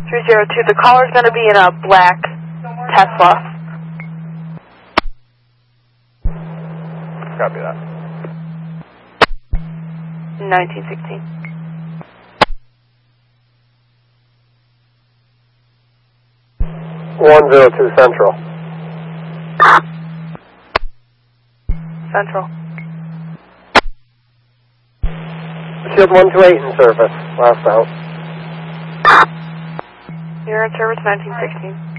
302, the caller's going to be in a black Tesla. Copy that. 1916. 102 Central. Central. Shield 128 in service. Last out. You're in service 1916.